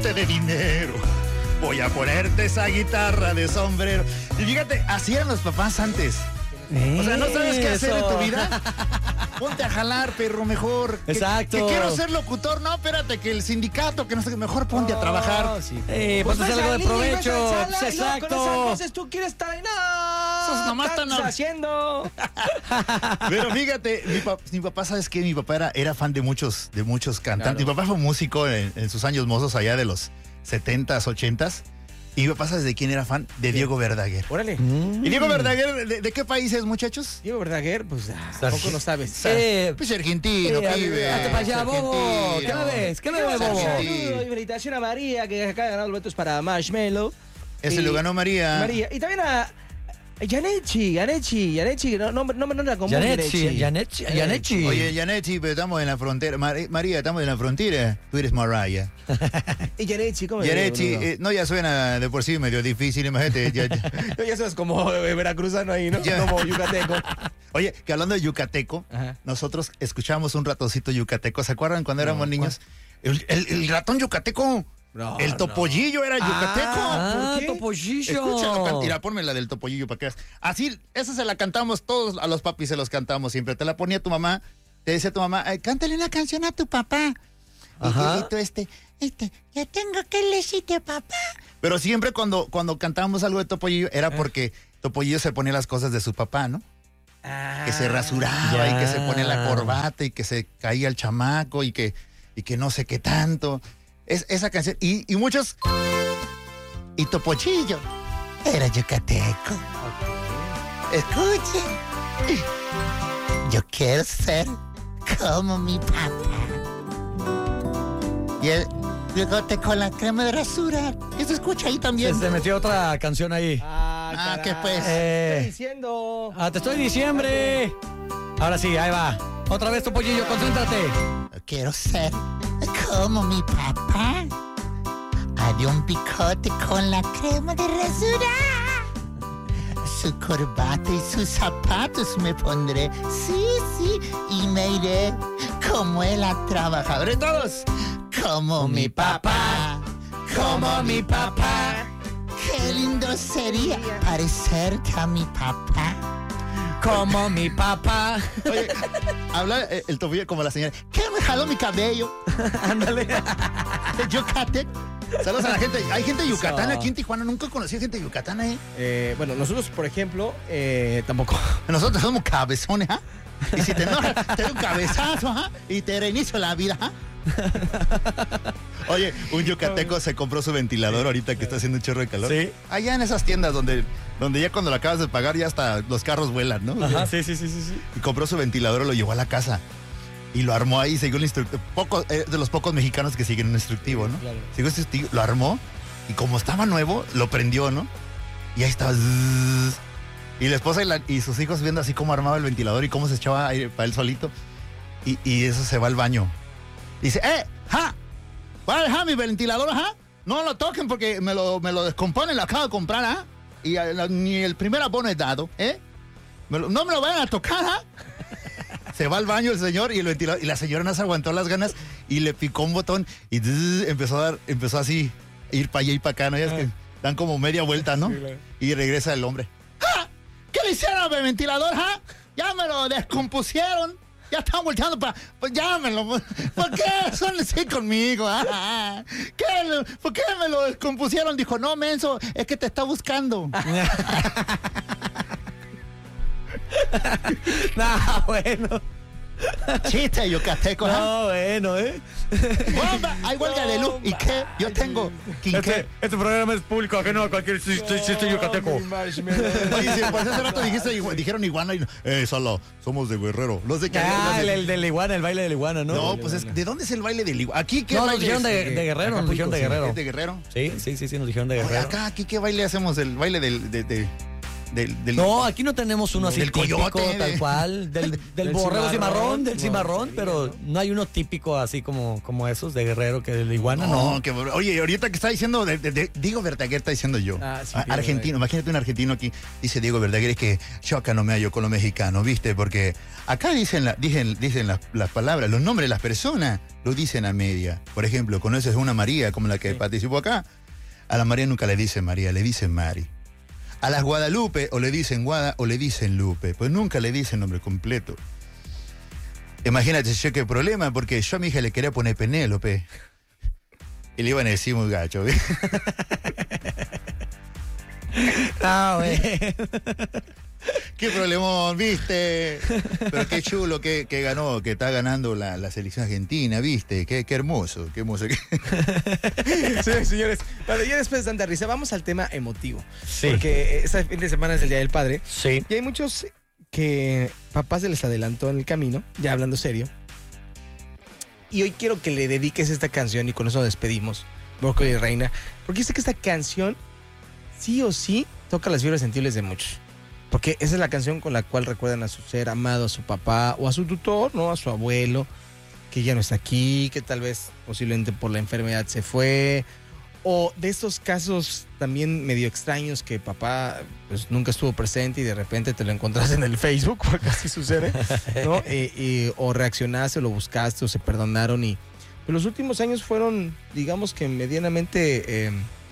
llenarte de dinero. Voy a ponerte esa guitarra de sombrero. Y fíjate, así eran los papás antes. O sea, ¿no sabes qué hacer en tu vida? Ponte a jalar, perro, mejor. Exacto. Que quiero ser locutor. No, espérate, que el sindicato, que no sé, mejor ponte a trabajar. Sí. Ponte a hacer algo de provecho. Exacto. Con esas voces tú quieres estar ahí. No, Esos nomás ¿qué estás haciendo? Pero fíjate, mi papá, ¿sabes qué? Mi papá era fan de muchos cantantes. Claro. Mi papá fue músico en sus años mozos allá de los 70s, 80s. Y mi papá, ¿sabes de quién era fan? De Diego Verdaguer. Órale. ¿Y Diego Verdaguer de qué país es, muchachos? Diego Verdaguer, pues tampoco lo sabes. Pues argentino, pibe. Hazte para allá, bobo. ¿Qué me ves? ¿Qué me ves, bobo? Saludo y felicitación a María, que acaba de ganar los boletos para Marshmello. Ese lo ganó María. Y también a Yanechi, no la común. Yanechi. Oye, Yanechi, pero estamos en la frontera. María, estamos en la frontera. Tú eres Mariah. ¿Y Yanechi cómo es? Yanechi, no, ya suena de por sí medio difícil, imagínate. Ya sos como veracruzano ahí, ¿no? Como yucateco. Oye, que hablando de yucateco, nosotros escuchamos un ratoncito yucateco. ¿Se acuerdan cuando éramos niños? El ratón yucateco. No, el topollillo era yucateco. Topollillo. Escucha, mira, ponme la del topollillo para que veas. Así, esa se la cantamos todos a los papis, se los cantamos siempre. Te la ponía tu mamá, te decía tu mamá, cántale una canción a tu papá. Ajá. Y tú yo tengo que decirte papá. Pero siempre cuando cantábamos algo de topollillo era porque topollillo se ponía las cosas de su papá, ¿no? Que se rasuraba y que se ponía la corbata y que se caía el chamaco y que no sé qué tanto. Esa canción, y muchos. Y Topollillo era yucateco. Escuchen. Yo quiero ser como mi papá. Y el bigote con la crema de rasurar. Eso escucha ahí también. Se metió otra canción ahí. ¿Qué pues? ¿Qué estoy diciendo? Te estoy diciembre. Ahora sí, ahí va. Otra vez, Topollillo, concéntrate. Quiero ser como mi papá. Haré un bigote con la crema de rasurar. Su corbata y sus zapatos me pondré. Sí, y me iré como él a trabajar. ¡Y todos! Como mi papá, como mi papá. Qué lindo sería parecerte a mi papá. Como mi papá. Oye, habla el Topollillo como la señora. ¿Qué me jaló mi cabello? Ándale. Yucatec. Saludos a la gente. Hay gente yucatana aquí en Tijuana. Nunca conocí gente yucatana, Bueno, nosotros, por ejemplo, tampoco. Nosotros somos cabezones, ¿ah? Y si te enojas, te doy un cabezazo, ¿ah? Y te reinicio la vida, ¿ah? Oye, un yucateco se compró su ventilador ahorita que está haciendo un chorro de calor. Sí. Allá en esas tiendas donde ya cuando lo acabas de pagar ya hasta los carros vuelan, ¿no? Ajá, sí. Y compró su ventilador y lo llevó a la casa. Y lo armó ahí, siguió el instructivo. De los pocos mexicanos que siguen un instructivo, ¿no? Claro. Siguió ese instructivo, lo armó y como estaba nuevo, lo prendió, ¿no? Y ahí estaba. Zzz, y la esposa y sus hijos viendo así cómo armaba el ventilador y cómo se echaba aire para él solito. Y eso se va al baño. Dice, ¿va a dejar mi ventilador, ajá? No lo toquen porque me lo descomponen, lo acabo de comprar, ¿ah? Y ni el primer abono es dado, no me lo vayan a tocar, ¿ah? Se va al baño el señor y el ventilador, y la señora no se aguantó las ganas y le picó un botón y empezó así a ir para allá y para acá, ¿no? Ya es que dan como media vuelta, ¿no? Sí, claro. Y regresa el hombre. ¡Ja! ¿Qué le hicieron al ventilador, ja? Ya me lo descompusieron. Ya están volteando para. Pues llámenlo. ¿Por qué son así conmigo? ¿Por qué me lo descompusieron? Dijo, no, menso, es que te está buscando. Bueno. Chiste yucateco, no, bueno, Bomba, hay huelga de luz. ¿Y qué? Yo tengo. Este programa es público ajeno a cualquier chiste yucateco. Oye, pues hace rato dijeron iguana y solo somos de Guerrero. No sé qué. El de la iguana, el baile de la iguana, ¿no? No, pues ¿de dónde es el baile de la iguana? Aquí qué no, baile. Nos dijeron de Guerrero, nos dijeron de Guerrero. ¿Es de Guerrero? Sí, nos dijeron de Guerrero. Acá, aquí qué baile hacemos, el baile de No, aquí no tenemos uno así del típico, coyote, tal cual, del borrego cimarrón, del cimarrón, pero no hay uno típico así como esos de Guerrero, que de la iguana, no. Oye, ahorita que está diciendo, Diego Verdaguer está diciendo yo. Sí, argentino, imagínate un argentino aquí, dice Diego Verdaguer, es que yo acá no me hallo con los mexicanos, ¿viste? Porque acá dicen las palabras, los nombres de las personas, lo dicen a media. Por ejemplo, conoces a una María, como la que participó acá. A la María nunca le dicen María, le dicen Mari. A las Guadalupe o le dicen Guada o le dicen Lupe, pues nunca le dicen nombre completo. Imagínate yo qué problema, porque yo a mi hija le quería poner Penélope. Y le iban a decir muy gacho, ¿ves? No, güey. Qué problemón, ¿viste? Pero qué chulo que ganó, que está ganando la selección argentina, ¿viste? Qué hermoso, qué hermoso. Sí, señores. Bueno, ya después de tanta risa, vamos al tema emotivo. Sí. Porque este fin de semana es el Día del Padre. Sí. Y hay muchos que papás se les adelantó en el camino, ya hablando serio. Y hoy quiero que le dediques esta canción y con eso nos despedimos, Brócoli Reina. Porque sé que esta canción sí o sí toca las fibras sensibles de muchos. Porque esa es la canción con la cual recuerdan a su ser amado, a su papá o a su tutor, ¿no? A su abuelo, que ya no está aquí, que tal vez posiblemente por la enfermedad se fue. O de estos casos también medio extraños que papá pues nunca estuvo presente y de repente te lo encontraste en el Facebook, porque así sucede, ¿no? O reaccionaste, o lo buscaste, o se perdonaron. Y pues los últimos años fueron, digamos que medianamente...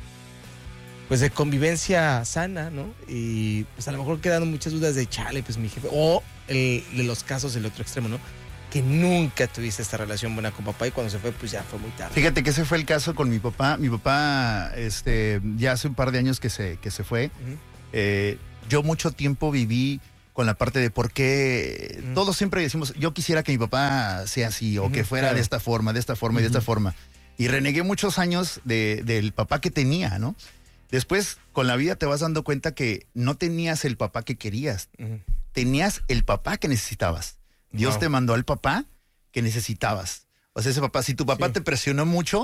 pues de convivencia sana, ¿no? Y pues a lo mejor quedan muchas dudas de chale, pues mi jefe. O de los casos del otro extremo, ¿no? Que nunca tuviste esta relación buena con papá y cuando se fue, pues ya fue muy tarde. Fíjate que ese fue el caso con mi papá. Mi papá, ya hace un par de años que se fue. Uh-huh. Yo mucho tiempo viví con la parte de por qué todos siempre decimos, yo quisiera que mi papá sea así, o que fuera de esta forma, y de esta forma. Y renegué muchos años del papá que tenía, ¿no? Después, con la vida te vas dando cuenta que no tenías el papá que querías. Tenías el papá que necesitabas. Dios te mandó al papá que necesitabas. O sea, ese papá, si tu papá te presionó mucho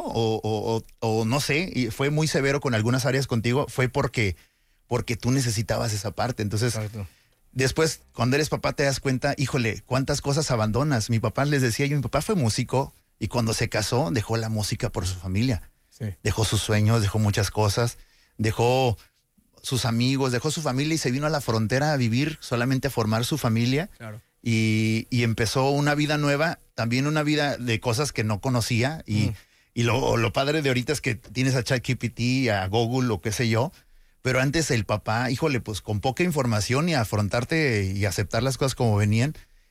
o no sé, y fue muy severo con algunas áreas contigo, fue porque tú necesitabas esa parte. Entonces, después, cuando eres papá te das cuenta, híjole, cuántas cosas abandonas. Mi papá les decía, mi papá fue músico y cuando se casó dejó la música por su familia. Sí. Dejó sus sueños, dejó muchas cosas. Dejó sus amigos, dejó su familia y se vino a la frontera a vivir, solamente a formar su familia. Claro. Y empezó una vida nueva, también una vida de cosas que no conocía. Y lo padre de ahorita es que tienes a ChatGPT, a Google o qué sé yo. Pero antes el papá, híjole, pues con poca información y afrontarte y aceptar las cosas como venían.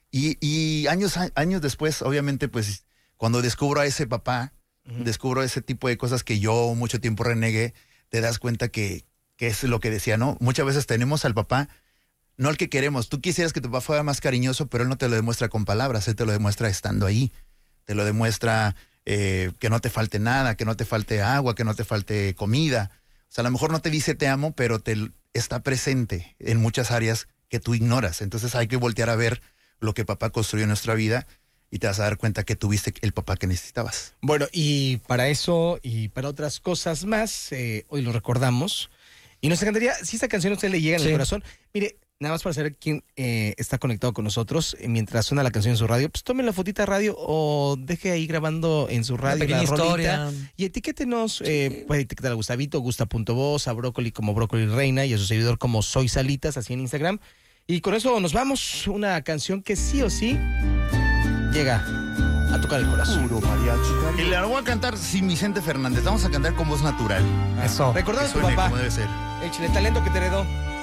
Y años después, obviamente, pues cuando descubro a ese papá, descubro ese tipo de cosas que yo mucho tiempo renegué, te das cuenta que es lo que decía, ¿no? Muchas veces tenemos al papá, no el que queremos. Tú quisieras que tu papá fuera más cariñoso, pero él no te lo demuestra con palabras, él te lo demuestra estando ahí. Te lo demuestra que no te falte nada, que no te falte agua, que no te falte comida. O sea, a lo mejor no te dice te amo, pero está presente en muchas áreas que tú ignoras. Entonces hay que voltear a ver lo que papá construyó en nuestra vida y te vas a dar cuenta que tuviste el papá que necesitabas. Bueno, y para eso y para otras cosas más, hoy lo recordamos. Y nos encantaría, si esta canción a usted le llega en el corazón, mire, nada más para saber quién está conectado con nosotros mientras suena la canción en su radio, pues tome la fotita de radio o deje ahí grabando en su radio la rolita y etiquétenos, puede etiquetar a Gustavito, gusta.voz, a Brócoli como Brócoli Reina y a su seguidor como Soy Salitas, así en Instagram. Y con eso nos vamos, una canción que sí o sí llega a tocar el corazón. Y la voy a cantar sin Vicente Fernández. Vamos a cantar con voz natural. Eso. Recordando a tu papá. Como debe ser. Échale talento que te heredó.